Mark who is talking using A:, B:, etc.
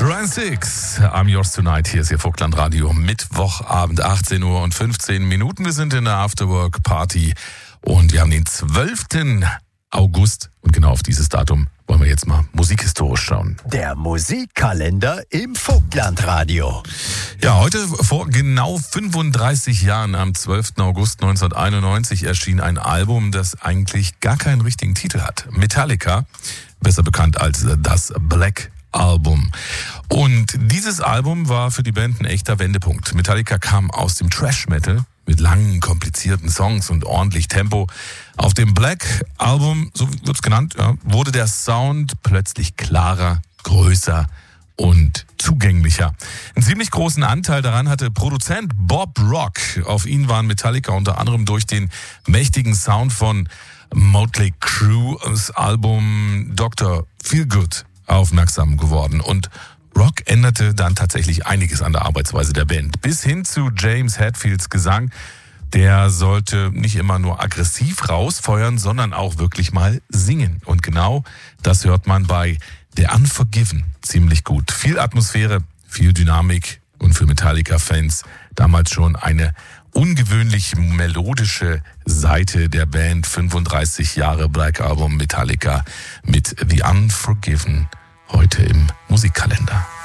A: Forensics, I'm Yours Tonight. Hier ist Ihr Vogtland Radio. Mittwochabend, 18 Uhr und 15 Minuten. Wir sind in der Afterwork Party und wir haben den 12. August. Und genau auf dieses Datum wollen wir jetzt mal musikhistorisch schauen.
B: Der Musikkalender im Vogtland-Radio.
A: Ja, heute vor genau 35 Jahren, am 12. August 1991, erschien ein Album, das eigentlich gar keinen richtigen Titel hat. Metallica, besser bekannt als das Black Album. Und dieses Album war für die Band ein echter Wendepunkt. Metallica kam aus dem Thrash-Metal mit langen, komplizierten Songs und ordentlich Tempo. Auf dem Black Album, so wird's genannt, wurde der Sound plötzlich klarer, größer und zugänglicher. Einen ziemlich großen Anteil daran hatte Produzent Bob Rock. Auf ihn waren Metallica unter anderem durch den mächtigen Sound von Motley Crue, das Album Dr. Feelgood, aufmerksam geworden. Und Rock änderte dann tatsächlich einiges an der Arbeitsweise der Band. Bis hin zu James Hetfields Gesang. Der sollte nicht immer nur aggressiv rausfeuern, sondern auch wirklich mal singen. Und genau das hört man bei The Unforgiven ziemlich gut. Viel Atmosphäre, viel Dynamik und für Metallica-Fans damals schon eine ungewöhnlich melodische Seite der Band. 35 Jahre Black Album Metallica mit The Unforgiven heute im Musikkalender.